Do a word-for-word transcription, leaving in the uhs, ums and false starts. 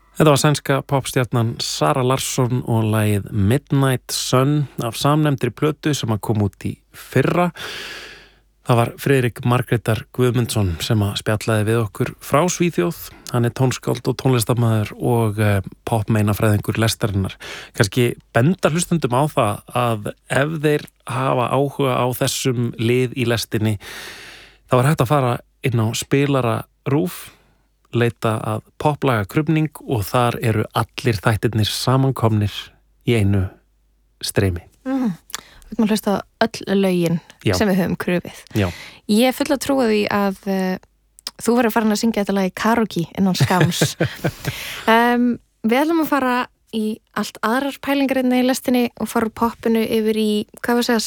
Þetta var sænska popstjarnan Zara Larsson og lagið Midnight Sun af samnefndri plötu sem að kom út í fyrra. Það var Friðrik Margrétar Guðmundsson sem að spjallaði við okkur frá Svíþjóð. Hann er tónskáld og tónlistarmaður og uh, popmeinafræðingur lestarinnar. Kannski benda hlustundum á það að ef þeir hafa áhuga á þessum lið í lestinni, þá er hægt að fara inn á spilara RÚV, leita að poplaga krufning og þar eru allir þættirnir samankomnir í einu streymi. Mm. Við erum að hlusta öll lögin Já. Sem við höfum krufið. Já. Ég er full að trúa því að uh, þú verður farin að syngja þetta lag í karaoke innan skams. um, við ætlum að fara í allt aðrar pælingar í lestinni og fara úr poppinu yfir í, hvað var að segja,